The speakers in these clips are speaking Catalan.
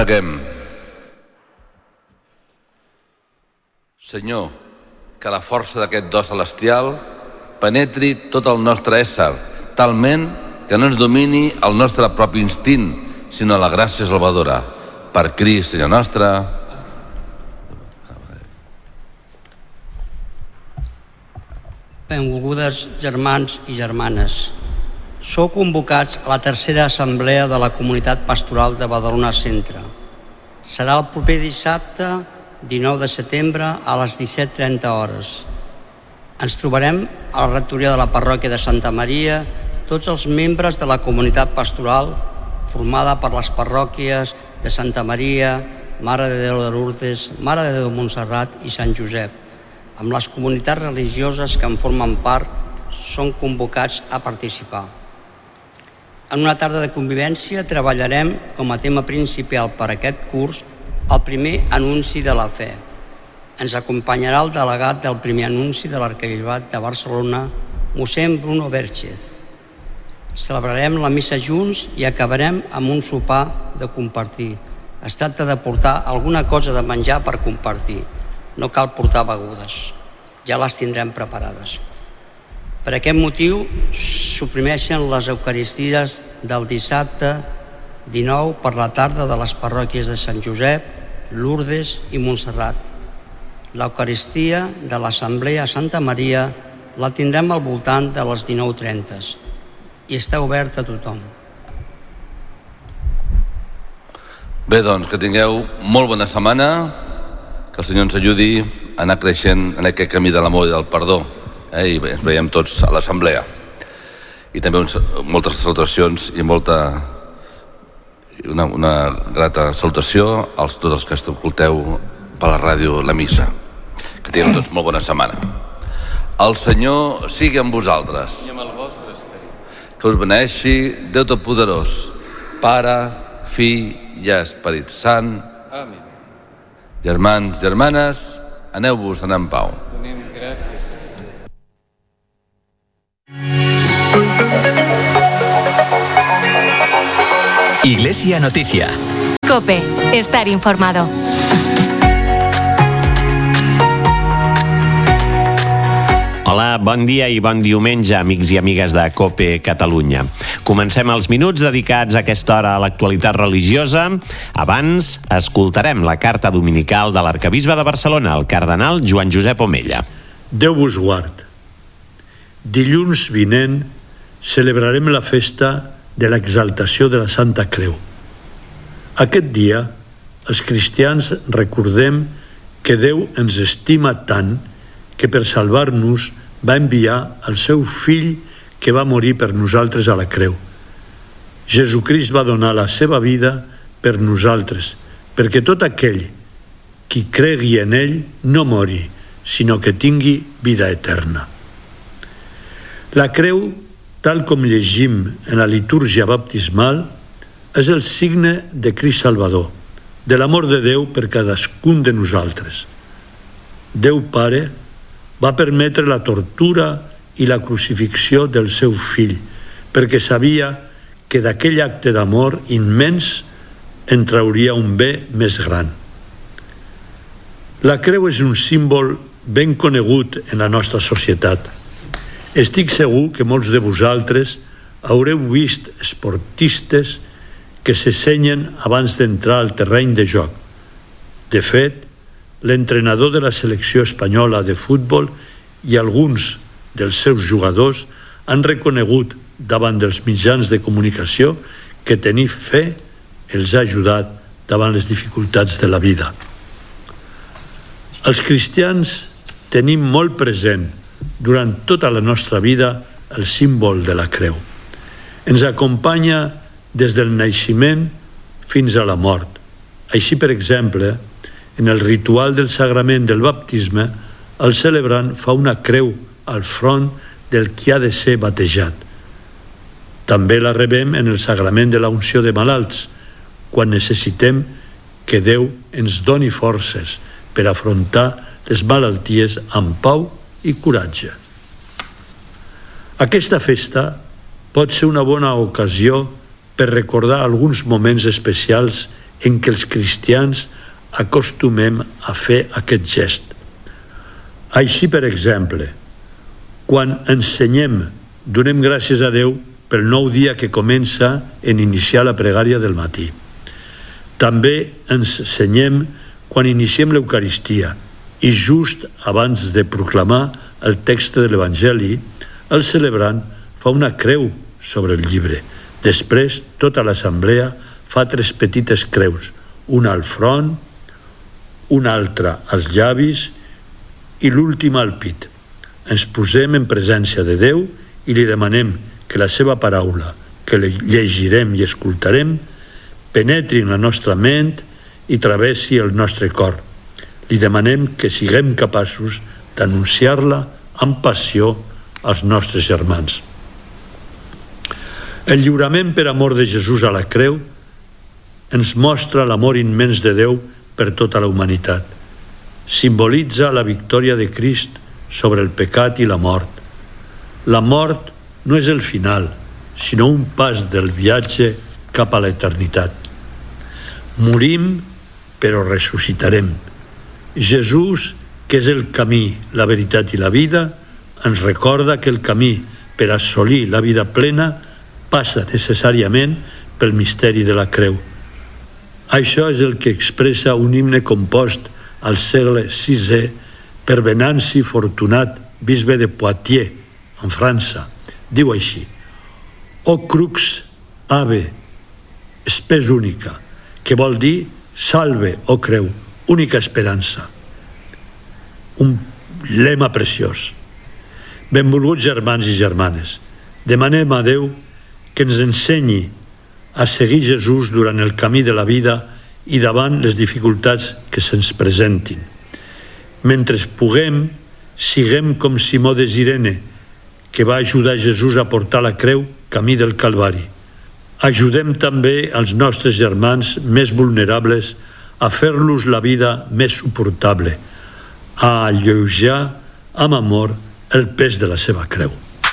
Preguem. Senyor, que la força d'aquest do celestial penetri tot el nostre ésser, talment que no ens domini el nostre propi instint, sinó la gràcia salvadora. Per Crist, Senyor nostre. Benvolgudes germans i germanes, sou convocats a la tercera assemblea de la Comunitat Pastoral de Badalona Centre. Serà el proper dissabte, 19 de setembre, a les 17:30 hores. Ens trobarem a la rectoria de la parròquia de Santa Maria, tots els membres de la Comunitat Pastoral, formada per les parròquies de Santa Maria, Mare de Déu de Lourdes, Mare de Déu de Montserrat i Sant Josep, amb les comunitats religioses que en formen part, són convocats a participar. En una tarda de convivència treballarem com a tema principal per aquest curs el primer anunci de la fe. Ens acompanyarà el delegat del primer anunci de l'Arquebisbat de Barcelona, mossèn Bruno Vérchez. Celebrarem la missa junts i acabarem amb un sopar de compartir. Es tracta de portar alguna cosa de menjar per compartir. No cal portar begudes, ja les tindrem preparades. Per aquest motiu, suprimeixen les eucaristies del dissabte 19 per la tarda de les parròquies de Sant Josep, Lourdes i Montserrat. L'Eucaristia de l'Assemblea a Santa Maria la tindrem al voltant de les 19:30 i està oberta a tothom. Bé, doncs, que tingueu molt bona setmana, que el Senyor ens ajudi a anar creixent en aquest camí de l'amor i del perdó. I bé, ens veiem tots a l'assemblea. I també moltes salutacions i una grata salutació a tots els que escolteu per la ràdio La Missa. Que tingueu tots molt bona setmana. El Senyor sigui amb vosaltres. I amb el vostre esperit. Que us beneeixi Déu Totpoderós, Pare, Fill i Esperit Sant. Amén. Germans, germanes, aneu-vos en pau. Donem gràcies. Iglesia Noticia. COPE. Estar informado. Hola, bon dia i bon diumenge, amics i amigues de COPE Catalunya. Comencem els minuts dedicats a aquesta hora a l'actualitat religiosa. Abans, escoltarem la carta dominical de l'arquebisbe de Barcelona, el cardenal Joan Josep Omella. Déu vos guard. Dilluns vinent celebrarem la festa de l'exaltació de la Santa Creu. Aquest dia, els cristians recordem que Déu ens estima tant que per salvar-nos va enviar el seu fill que va morir per nosaltres a la creu. Jesucrist va donar la seva vida per nosaltres, perquè tot aquell qui cregui en ell no mori, sinó que tingui vida eterna. La creu, tal com llegim en la litúrgia baptismal, és el signe de Crist Salvador, de l'amor de Déu per cadascun de nosaltres. Déu Pare va permetre la tortura i la crucifixió del seu fill, perquè sabia que d'aquell acte d'amor immens en trauria un bé més gran. La creu és un símbol ben conegut en la nostra societat. Estic segur que molts de vosaltres haureu vist esportistes que s'assenyen abans d'entrar al terreny de joc. De fet, l'entrenador de la selecció espanyola de futbol i alguns dels seus jugadors han reconegut davant dels mitjans de comunicació que tenir fe els ha ajudat davant les dificultats de la vida. Els cristians tenim molt present durant tota la nostra vida el símbol de la creu. Ens acompanya des del naixement fins a la mort. Així, per exemple, en el ritual del sagrament del baptisme, el celebrant fa una creu al front del qui ha de ser batejat. També la rebem en el sagrament de la unció de malalts, quan necessitem que Déu ens doni forces per afrontar les malalties amb pau i coratge. Aquesta festa pot ser una bona ocasió per recordar alguns moments especials en què els cristians acostumem a fer aquest gest. Així, per exemple, quan ensenyem, donem gràcies a Déu pel nou dia que comença en iniciar la pregària del matí. També ensenyem quan iniciem l'Eucaristia i just abans de proclamar el text de l'Evangeli, el celebrant fa una creu sobre el llibre. Després, tota l'assemblea fa 3 petites creus, una al front, una altra als llavis i l'última al pit. Ens posem en presència de Déu i li demanem que la seva paraula, que llegirem i escoltarem, penetri en la nostra ment i travessi el nostre cor. Li demanem que siguem capaços d'anunciar-la amb passió als nostres germans. El lliurament per amor de Jesús a la creu ens mostra l'amor immens de Déu per tota la humanitat. Simbolitza la victòria de Crist sobre el pecat i la mort. La mort no és el final, sinó un pas del viatge cap a l'eternitat. Morim, però ressuscitarem. Jesús, que és el camí, la veritat i la vida, ens recorda que el camí per assolir la vida plena passa necessàriament pel misteri de la creu. Això és el que expressa un himne compost al segle VI per Venanci Fortunat, bisbe de Poitiers, en França. Diu així: O crux ave, spes única, que vol dir salve, o creu, única esperança. Un lema preciós. Benvolguts germans i germanes, demanem a Déu que ens ensenyi a seguir Jesús durant el camí de la vida i davant les dificultats que se'ns presentin. Mentre puguem, siguem com Simó de Cirene, que va ajudar Jesús a portar la creu camí del Calvari. Ajudem també als nostres germans més vulnerables a fer-los la vida més suportable, a alleujar amb amor el pes de la seva creu.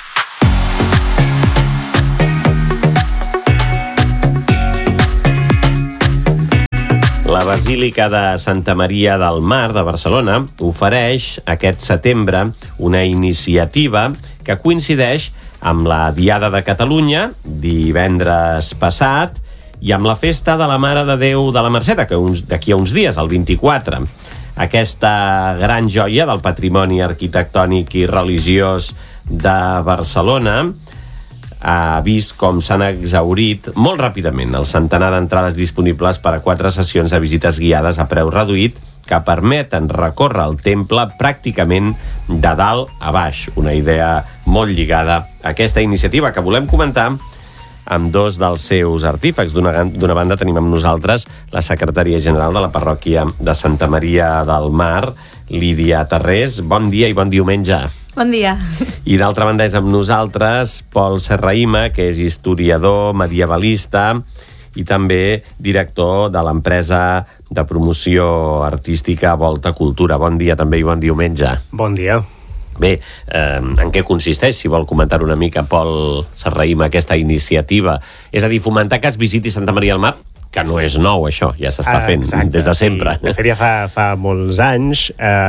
La Basílica de Santa Maria del Mar de Barcelona ofereix aquest setembre una iniciativa que coincideix amb la Diada de Catalunya, divendres passat, i amb la Festa de la Mare de Déu de la Mercè, d'aquí a uns dies, el 24. Aquesta gran joia del patrimoni arquitectònic i religiós de Barcelona ha vist com s'han exhaurit molt ràpidament el centenar d'entrades disponibles per a 4 sessions de visites guiades a preu reduït que permeten recórrer el temple pràcticament de dalt a baix. Una idea molt lligada a aquesta iniciativa que volem comentar amb 2 dels seus artífecs. D'una banda tenim amb nosaltres la secretària general de la parròquia de Santa Maria del Mar, Lídia Tarrés. Bon dia i bon diumenge. Bon dia. I d'altra banda és amb nosaltres Pol Serrahima, que és historiador, medievalista i també director de l'empresa de promoció artística Volta Cultura. Bon dia també i bon diumenge. Bon dia. Bé, en què consisteix, si vol comentar una mica, Pol Serrahima, aquesta iniciativa? És a dir, fomentar que es visiti Santa Maria del Mar, que no és nou, això, ja s'està fent des de sempre. Sí, de fet, ja fa molts anys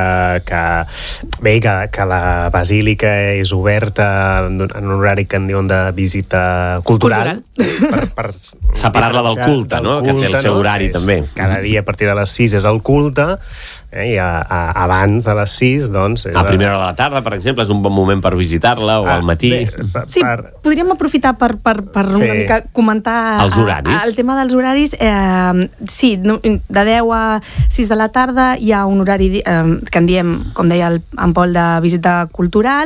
que la Basílica és oberta en un horari que en diuen de visita cultural. Per separar-la del culte, no? Que té el seu horari, també. Cada dia a partir de les 6 és el culte, i abans de les 6, doncs... A primera hora de la tarda, per exemple, és un bon moment per visitar-la, o al matí. Sí, podríem aprofitar per una mica comentar els horaris. El tema dels horaris. Sí, de 10 a 6 de la tarda hi ha un horari que en diem, com deia en Pol, de visita cultural.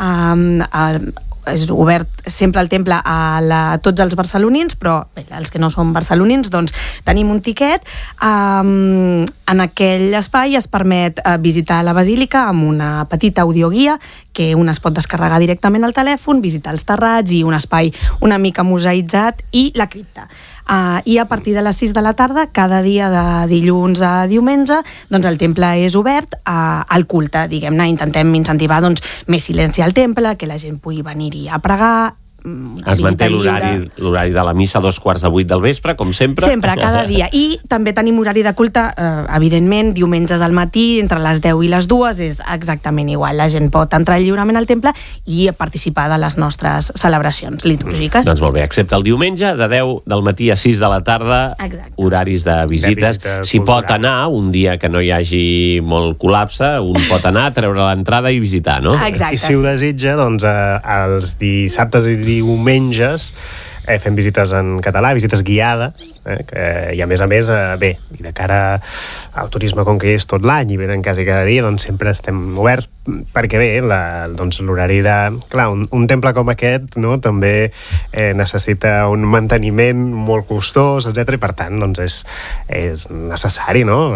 És obert sempre el temple a tots els barcelonins, però bé, els que no són barcelonins, doncs tenim un tiquet. En aquell espai es permet visitar la basílica amb una petita audioguia que un es pot descarregar directament al telèfon, visitar els terrats i un espai una mica museïtzat i la cripta. I a partir de les 6 de la tarda, cada dia de dilluns a diumenge, doncs el temple és obert al culte, diguem-ne. Intentem incentivar doncs, més silenci al temple, que la gent pugui venir-hi a pregar Es manté l'horari de la missa a 7:15 del vespre, com sempre. Sempre, cada dia. I també tenim horari de culte, evidentment, diumenges al matí, entre les 10 i les 2, és exactament igual. La gent pot entrar lliurement al temple i participar de les nostres celebracions litúrgiques. Doncs molt bé, excepte el diumenge, de 10 del matí a 6 de la tarda, horaris de visites. Si pot anar, un dia que no hi hagi molt col·lapse, un pot anar, treure l'entrada i visitar, no? Exacte. I si ho desitja, doncs els dissabtes i diumenges fem visites en català, visites guiades, i a més, bé, i de cara al turisme, com que és tot l'any i venen quasi cada dia, doncs sempre estem oberts, perquè bé, doncs l'horari de... Clar, un temple com aquest, no?, també necessita un manteniment molt costós, etc. I per tant, doncs és necessari, no?,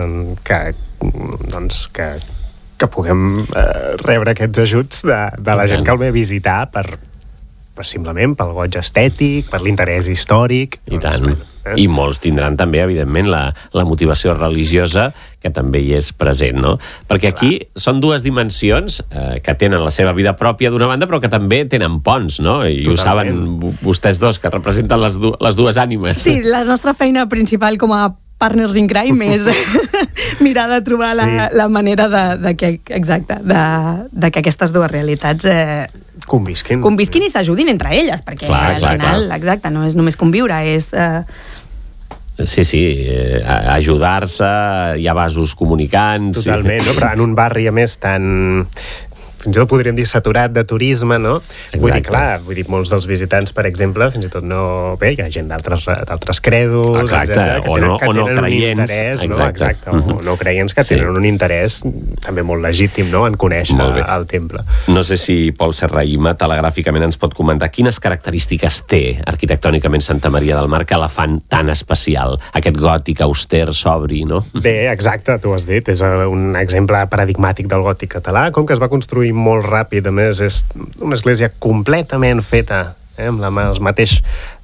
que puguem rebre aquests ajuts de la gent que el ve a visitar simplement pel goig estètic, per l'interès històric. I tant. I molts tindran també, evidentment, la motivació religiosa, que també hi és present, no? Perquè aquí són dues dimensions que tenen la seva vida pròpia d'una banda, però que també tenen ponts, no? I ho saben vostès dos, que representen les dues ànimes. Sí, la nostra feina principal com a partners in crime és mirar de trobar la manera de que aquestes dues realitats convisquin i s'ajudin entre elles, perquè al final, exacte, no és només conviure, és... Sí, ajudar-se, hi ha vasos comunicants... Totalment, no? Però en un barri, a més, tan... fins i tot podríem dir saturat de turisme, no? Vull dir, molts dels visitants, per exemple, fins i tot no... Bé, hi ha gent d'altres credos, etcètera, que tenen un interès, no? Exacte, o no creients que tenen un interès també molt legítim, no?, en conèixer el temple. No sé si Pol Serrahima telegràficament ens pot comentar quines característiques té arquitectònicament Santa Maria del Mar que la fan tan especial, aquest gòtic auster, sobri, no? Bé, exacte, tu has dit, és un exemple paradigmàtic del gòtic català, com que es va construir molt ràpid, a més és una església completament feta amb el mateix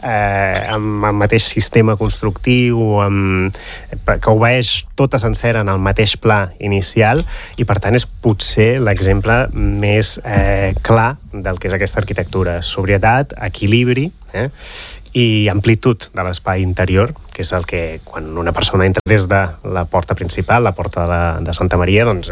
sistema constructiu, que obeeix tota sencera en el mateix pla inicial, i per tant és potser l'exemple més clar del que és aquesta arquitectura: sobrietat, equilibri i amplitud de l'espai interior, que és el que, quan una persona entra des de la porta principal, la porta de Santa Maria, doncs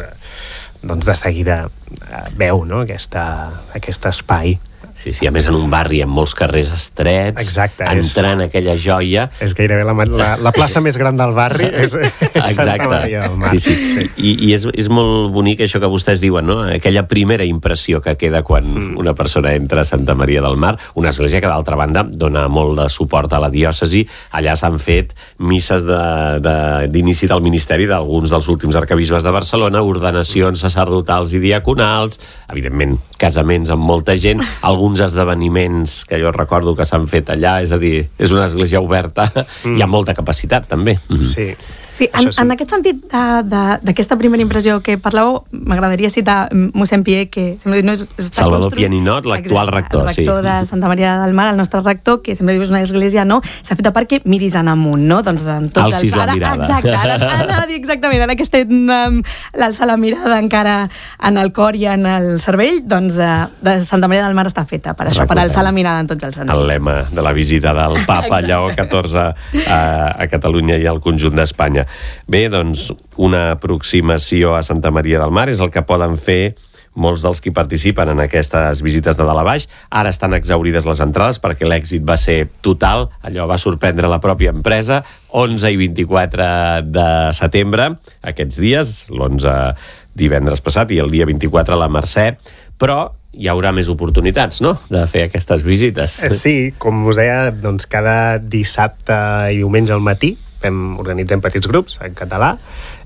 de seguida veu, no?, aquest espai. Sí, a més en un barri amb molts carrers estrets, entrant aquella joia... És gairebé la plaça més gran del barri, és Santa Maria del Mar. Sí. I és molt bonic això que vostès diuen, no?, aquella primera impressió que queda quan una persona entra a Santa Maria del Mar, una església que, d'altra banda, dona molt de suport a la diòcesi. Allà s'han fet misses d'inici del ministeri d'alguns dels últims arquebisbes de Barcelona, ordenacions sacerdotals i diaconals, evidentment casaments amb molta gent, alguns esdeveniments que jo recordo que s'han fet allà, és a dir, és una església oberta i amb molta capacitat també. Sí, en aquest sentit d'aquesta primera impressió que parlàveu, m'agradaria citar mossèn Pié, que sempre diu, Salvador Pianinot, l'actual rector, el rector de Santa Maria del Mar, el nostre rector, que sempre diu és una església, no? S'ha fet perquè miris en amunt, no? Doncs en tots alcis la mirada. Exacte, ara exactament, ara que estem l'alçar la mirada encara en el cor i en el cervell, doncs de Santa Maria del Mar està feta per això, per alçar la mirada en tots els sentits. El lema de la visita del papa Lleó XIV a Catalunya i al conjunt d'Espanya. Bé, doncs, una aproximació a Santa Maria del Mar és el que poden fer molts dels qui participen en aquestes visites de dalt a baix. Ara estan exhaurides les entrades perquè l'èxit va ser total, allò va sorprendre la pròpia empresa. 11 i 24 de setembre, aquests dies, l'11 divendres passat i el dia 24 a la Mercè, però hi haurà més oportunitats, no?, de fer aquestes visites. Sí, com us deia, doncs cada dissabte i diumenge al matí organitzem petits grups en català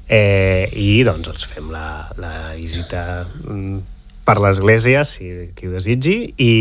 i doncs fem la visita per l'església, si qui ho desitgi,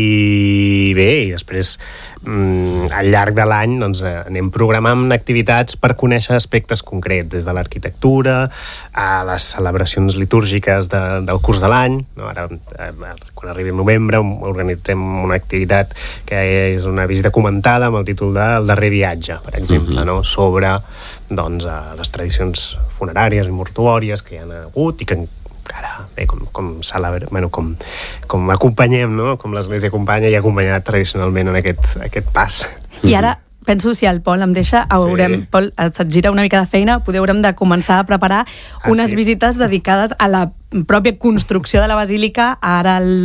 i bé, i després al llarg de l'any doncs, anem programant activitats per conèixer aspectes concrets, des de l'arquitectura a les celebracions litúrgiques del curs de l'any, no? Ara, quan arribi el novembre, organitzem una activitat que és una visita comentada amb el títol del darrer viatge, per exemple, no? Sobre doncs, les tradicions funeràries i mortuòries que hi ha hagut i que com acompanyem, no? Com l'Església acompanya i ha acompanyat tradicionalment en aquest pas. I ara penso, si el Pol em deixa, Pol, se't gira una mica de feina, haurem de començar a preparar unes visites dedicades a la pròpia construcció de la basílica. Ara, el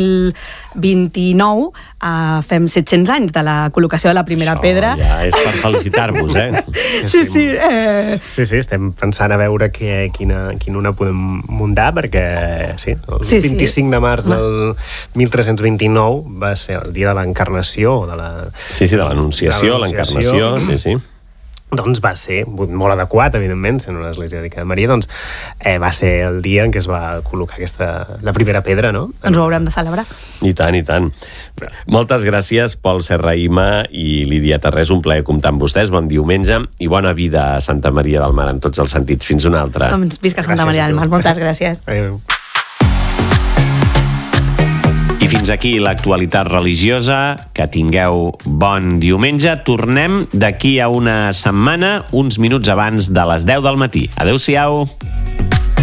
2029, fem 700 anys de la col·locació de la primera pedra. Ja és per felicitar-vos, eh? Sí. Sí, estem pensant a veure quina una podem muntar, perquè el 25 de març del 1329 va ser el dia de l'encarnació. De l'Anunciació, l'encarnació, sí. Doncs va ser molt adequat, evidentment, sent una església dedicada a Maria, doncs va ser el dia en què es va col·locar la primera pedra, no? Ens ho haurem de celebrar. I tant. Moltes gràcies, Pol Serrahima i Lídia Tarrés, un plaer comptar amb vostès. Bon diumenge i bona vida a Santa Maria del Mar en tots els sentits. Fins una altra. Doncs visca Santa Maria del Mar. Moltes gràcies. Adéu. I fins aquí l'actualitat religiosa. Que tingueu bon diumenge. Tornem d'aquí a una setmana, uns minuts abans de les 10 del matí. Adéu-siau.